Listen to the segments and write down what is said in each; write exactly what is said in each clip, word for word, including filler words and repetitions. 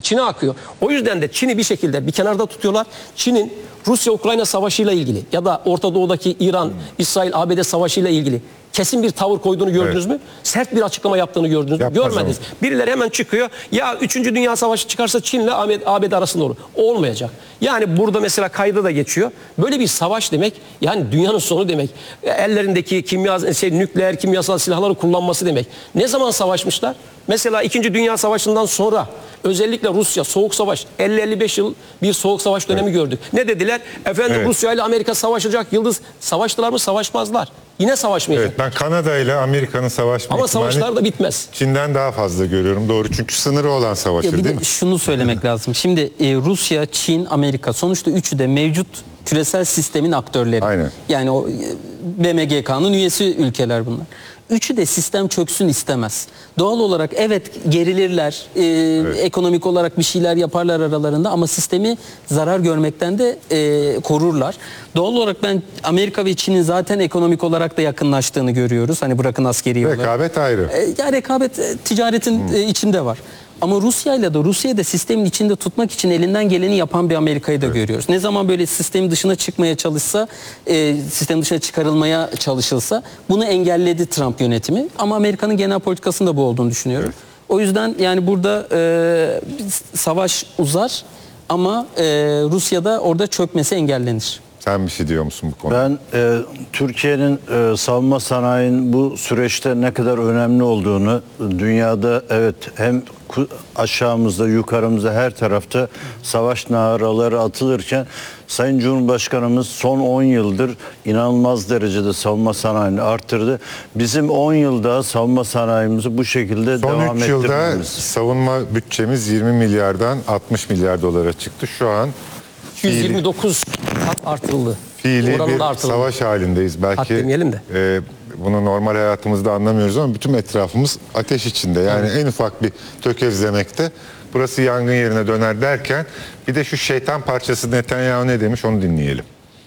Çin'e akıyor. O yüzden de Çin'i bir şekilde bir kenarda tutuyorlar. Çin'in Rusya-Ukrayna savaşıyla ilgili ya da Orta Doğu'daki İran, İsrail, A B D savaşıyla ilgili kesin bir tavır koyduğunu gördünüz Evet. mü? Sert bir açıklama yaptığını gördünüz mü? Yapmaz Görmediniz. ama. Birileri hemen çıkıyor. Ya üçüncü Dünya Savaşı çıkarsa Çin'le A B D arasında olur. O olmayacak. Yani burada mesela kayda da geçiyor. Böyle bir savaş demek yani dünyanın sonu demek. Ellerindeki kimya, şey, nükleer kimyasal silahları kullanması demek. Ne zaman savaşmışlar? Mesela İkinci Dünya Savaşı'ndan sonra özellikle Rusya Soğuk Savaş elli elli beş yıl bir Soğuk Savaş dönemi evet. gördük. Ne dediler? Efendim evet. Rusya ile Amerika savaşacak. Yıldız savaştılar mı? Savaşmazlar. Yine savaşmayacak. Evet, ben Kanada ile Amerika'nın savaşma Ama savaşlar da bitmez. Çin'den daha fazla görüyorum. Doğru, çünkü sınırı olan savaşır ya bir değil de mi? Şunu söylemek lazım. Şimdi e, Rusya, Çin, Amerika sonuçta üçü de mevcut küresel sistemin aktörleri. Aynen. Yani o B M G K'nın üyesi ülkeler bunlar. Üçü de sistem çöksün istemez. Doğal olarak evet gerilirler, e, evet. ekonomik olarak bir şeyler yaparlar aralarında ama sistemi zarar görmekten de e, korurlar. Doğal olarak ben Amerika ve Çin'in zaten ekonomik olarak da yakınlaştığını görüyoruz. Hani bırakın askeri olarak. Rekabet ayrı. E, ya rekabet e, ticaretin hmm. e, içinde var. Ama Rusya ile de Rusya'yı da sistemin içinde tutmak için elinden geleni yapan bir Amerika'yı da evet. görüyoruz. Ne zaman böyle sistemin dışına çıkmaya çalışsa, e, sistemin dışına çıkarılmaya çalışılsa bunu engelledi Trump yönetimi. Ama Amerika'nın genel politikasında bu olduğunu düşünüyorum. Evet. O yüzden yani burada e, savaş uzar ama e, Rusya'da orada çökmesi engellenir. Sen bir şey diyor musun bu konuda? Ben e, Türkiye'nin e, savunma sanayinin bu süreçte ne kadar önemli olduğunu, dünyada evet hem aşağımızda yukarımızda her tarafta savaş naraları atılırken Sayın Cumhurbaşkanımız son on yıldır inanılmaz derecede savunma sanayini arttırdı. Bizim on yılda savunma sanayimizi bu şekilde son devam ettirmemiz. Son üç yılda savunma bütçemiz yirmi milyardan altmış milyar dolara çıktı. Şu an yüz yirmi dokuz kat artırıldı. Fiili bir artırıldı. Savaş halindeyiz. Belki de. E, bunu normal hayatımızda anlamıyoruz ama bütün etrafımız ateş içinde. Yani evet. en ufak bir tökezlemekte burası yangın yerine döner derken bir de şu şeytan parçası Netanyahu ne demiş onu dinleyelim.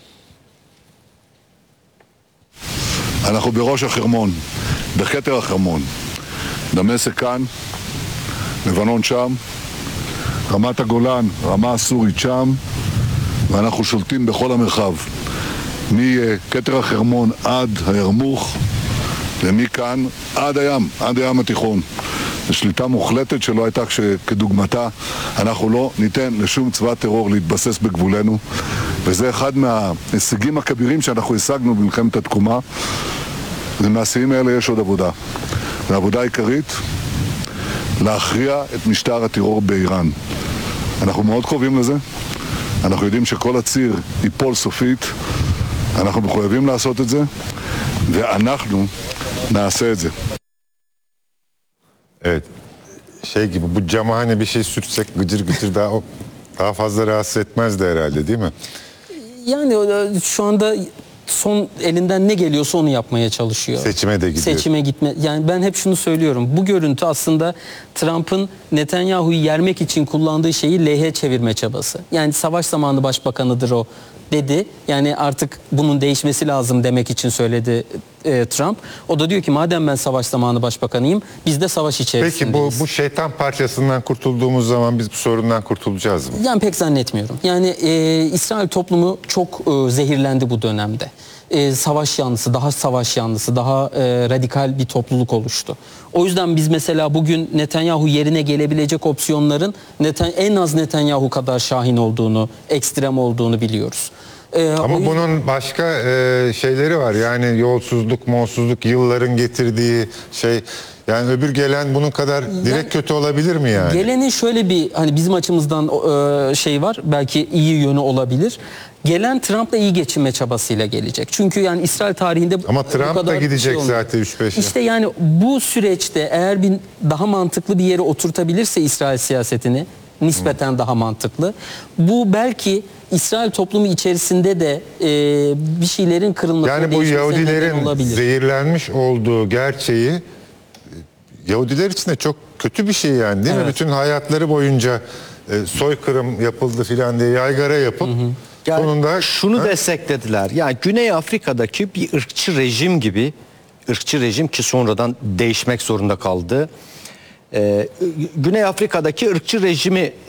אנחנו בראש החרמון, בכתר החרמון. דמשק כאן, לבנון שם, רמת הגולן, רמה הסורית שם, ואנחנו שולטים בכל המרחב. מכתר החרמון עד הירמוך, ומכאן עד הים, עד הים התיכון. זו שליטה מוחלטת שלא הייתה כדוגמתה. אנחנו לא ניתן לשום צבא טרור להתבסס בגבולנו, וזה אחד מההישגים הכבירים שאנחנו השגנו במלחמת התקומה. ומהשיאים האלה יש עוד עבודה. והעבודה העיקרית, להכריע את משטר הטרור באיראן. אנחנו מאוד קרובים לזה. אנחנו יודעים שכל הציר ייפול סופית. אנחנו מחויבים לעשות את זה, ואנחנו נעשה את זה. Evet. Şey gibi bu cama hani bir şey sürtsek gıcır gıcır daha daha fazla rahatsız etmezdi herhalde değil mi? Yani şu anda son elinden ne geliyorsa onu yapmaya çalışıyor. Seçime de gidiyor. Seçime gitme. Yani ben hep şunu söylüyorum. Bu görüntü aslında Trump'ın Netanyahu'yu yermek için kullandığı şeyi lehine çevirme çabası. Yani savaş zamanı başbakanıdır o dedi. Yani artık bunun değişmesi lazım demek için söyledi e, Trump. O da diyor ki madem ben savaş zamanı başbakanıyım biz de savaş içerisindeyiz. Peki bu, bu şeytan parçasından kurtulduğumuz zaman biz bu sorundan kurtulacağız mı? Yani pek zannetmiyorum. Yani e, İsrail toplumu çok e, zehirlendi bu dönemde. E, savaş yanlısı, daha savaş yanlısı, daha e, radikal bir topluluk oluştu. O yüzden biz mesela bugün Netanyahu yerine gelebilecek opsiyonların Neten, en az Netanyahu kadar şahin olduğunu, ekstrem olduğunu biliyoruz. Ee, Ama yüzden... bunun başka e, şeyleri var. Yani yolsuzluk, molsuzluk, yılların getirdiği şey. Yani öbür gelen bunun kadar direkt yani, kötü olabilir mi yani? Gelenin şöyle bir hani bizim açımızdan e, şey var. Belki iyi yönü olabilir. Gelen Trump'la iyi geçinme çabasıyla gelecek. Çünkü yani İsrail tarihinde ama Trump bu kadar da gidecek şey zaten üç beş yıl. İşte yani bu süreçte eğer bir daha mantıklı bir yere oturtabilirse İsrail siyasetini nispeten hmm. daha mantıklı. Bu belki İsrail toplumu içerisinde de e, bir şeylerin kırılmasına, yani bu Yahudilerin zehirlenmiş olduğu gerçeği Yahudiler için de çok kötü bir şey yani değil evet. mi? Bütün hayatları boyunca e, soykırım yapıldı filan diye yaygara yapıp hı hı. Yani sonunda şunu ha? desteklediler. Yani Güney Afrika'daki bir ırkçı rejim gibi, ırkçı rejim ki sonradan değişmek zorunda kaldı. Ee, Güney Afrika'daki ırkçı rejimi